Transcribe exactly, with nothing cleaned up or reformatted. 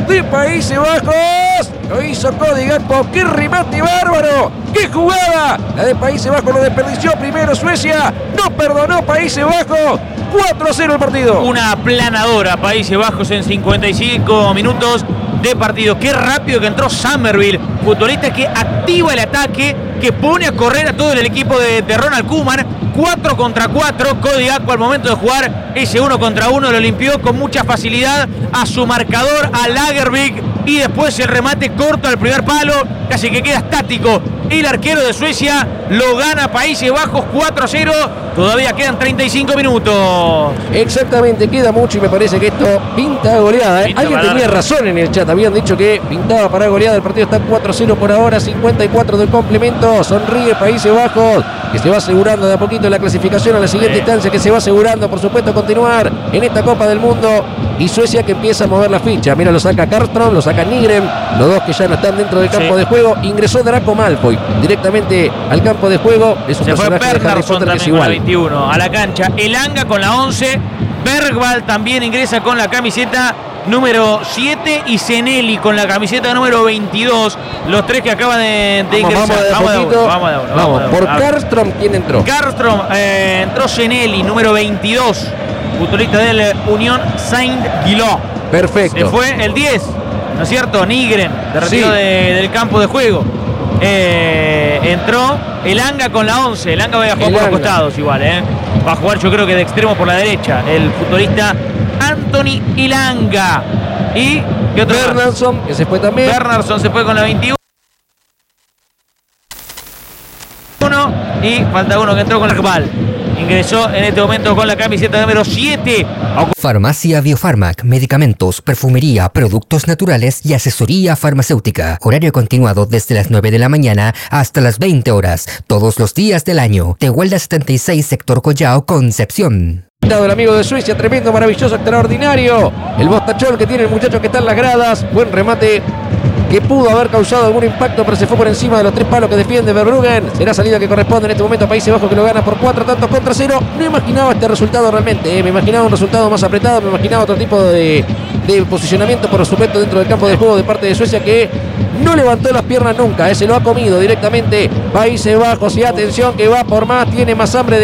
de Países Bajos. Lo hizo Cody Gakpo. ¡Qué remate bárbaro! ¡Qué jugada! La de Países Bajos lo desperdició primero Suecia. No perdonó Países Bajos. cuatro a cero el partido. Una aplanadora Países Bajos en cincuenta y cinco minutos de partido. Qué rápido que entró Summerville, futbolista que activa el ataque, que pone a correr a todo el equipo de, de Ronald Koeman. cuatro contra cuatro. Cody Gakpo al momento de jugar ese uno contra uno lo limpió con mucha facilidad a su marcador, a Lagerbäck, y después el remate corto al primer palo, casi que queda estático. El arquero de Suecia lo gana Países Bajos cuatro a cero. Todavía quedan treinta y cinco minutos. Exactamente, queda mucho y me parece que esto pinta goleada. ¿eh? Pinta Alguien para tenía dar. razón en el chat. Habían dicho que pintaba para goleada. El partido está cuatro a cero por ahora. cincuenta y cuatro del complemento. Sonríe Países Bajos, que se va asegurando de a poquito la clasificación a la siguiente Sí. instancia, que se va asegurando, por supuesto, continuar en esta Copa del Mundo. Y Suecia que empieza a mover la ficha. Mira, lo saca Karlström, lo saca Nygren. Los dos que ya no están dentro del campo Sí. de juego. Ingresó Draco Malfoy directamente al campo de juego. Es un Se fue personaje de Harry Bernhardsson Potter que es también con la igual. veintiuno a la cancha. Elanga con la once. Bergvall también ingresa con la camiseta número siete y Zenelli con la camiseta número veintidós. Los tres que acaban de, de Vamos, ingresar. vamos de a uno, poquito. vamos de a uno, Vamos, de a uno. por A ver. Karlström, ¿quién entró? Karlström, eh, entró Zenelli, número veintidós, futbolista del Unión Saint-Gilloise. Perfecto. Se fue el diez, ¿no es cierto? Nygren, de retiro Sí. de- del campo de juego. Eh, entró Elanga con la once. Elanga va a jugar por los Elanga. costados igual, ¿eh? Va a jugar yo creo que de extremo por la derecha. El futbolista Anthony Elanga. Y ¿qué otro más? Bernhardsson, que se fue también. Bernhardsson se fue con la veintiuno. Y falta uno que entró con la Bergvall. Ingresó en este momento con la camiseta número siete. Farmacia Biofarmac, medicamentos, perfumería, productos naturales y asesoría farmacéutica. Horario continuado desde las nueve de la mañana hasta las veinte horas, todos los días del año. Tehuelda setenta y seis, sector Collao, Concepción. El amigo de Suecia, tremendo, maravilloso, extraordinario. El bostachol que tiene el muchacho que está en las gradas. Buen remate que pudo haber causado algún impacto, pero se fue por encima de los tres palos que defiende Verbruggen. Será salida que corresponde en este momento a Países Bajos, que lo gana por cuatro tantos contra cero. No imaginaba este resultado realmente, ¿eh? Me imaginaba un resultado más apretado, me imaginaba otro tipo de, de posicionamiento, por supuesto, dentro del campo de juego de parte de Suecia, que no levantó las piernas nunca, ¿eh? Se lo ha comido directamente Países Bajos. Y atención, que va por más, tiene más hambre de